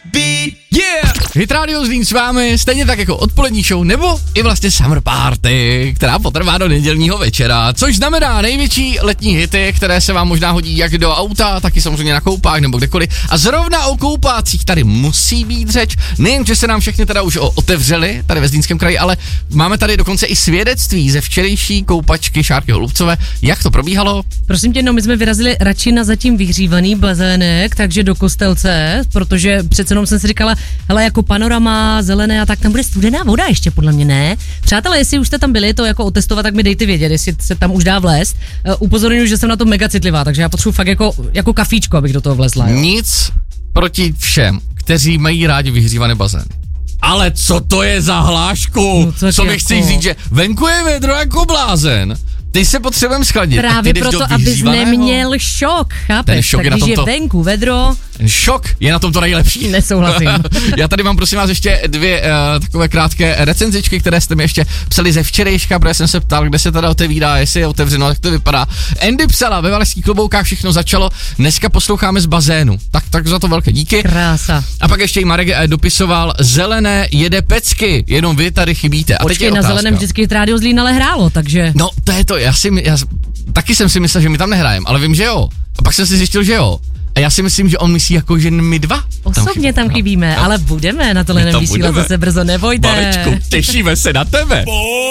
Yeah! Hit Radio Zlín s vámi, stejně tak jako odpolední show, nebo i vlastně Summer Party, která potrvá do nedělního večera, což znamená největší letní hity, které se vám možná hodí jak do auta, tak i samozřejmě na koupách nebo kdekoliv. A zrovna o koupácích tady musí být řeč, nejen, že se nám všechny teda už otevřely tady ve Zlínském kraji, ale máme tady dokonce i svědectví ze včerejší koupačky Šárky Holubcové. Jak to probíhalo? Prosím tě, no my jsme vyrazili radši na zatím vyhřívaný bazének, takže do Kostelce, protože přece jenom jsem si říkala, hele, jako panorama, zelené a tak, tam bude studená voda ještě, podle mě, ne? Přátelé, jestli už jste tam byli to jako otestovat, tak mi dejte vědět, jestli se tam už dá vlézt. Upozorňuji, že jsem na to mega citlivá, takže já potřebuji fakt jako kafíčko, abych do toho vlezla. Jo? Nic proti všem, kteří mají rádi vyhřívané bazény. Ale co to je za hlášku? No, co mi chceš říct, že venku je vedro jako blázen. Ty se potřebujeme schladit. Právě proto, abys neměl šok, chápeš? Ten šok tak když je venku vedro... Ten šok je na tom to nejlepší. Nesouhlasím. Já tady mám prosím vás ještě dvě takové krátké recenzičky, které jste mi ještě psali ze včerejška, protože jsem se ptal, kde se teda otevírá, jestli je otevřeno, jak to vypadá. Andy psala, ve Valašských Kloboukách všechno začalo, dneska posloucháme z bazénu. Tak za to velké díky. Krása. A pak ještě i Marek dopisoval, zelené jede pecky, jenom vy tady chybíte. A počkej, na zeleném vždycky Radio Zlín ale hrálo, takže... No, to je to, já taky jsem si myslel, že my tam nehrajeme, ale vím, že jo. A pak jsem si zjistil, že jo. A já si myslím, že on myslí jako, že my dva. Osobně tam chybíme, ale budeme na tohle vysílat zase brzo, nebojte. Marečku, těšíme se na tebe.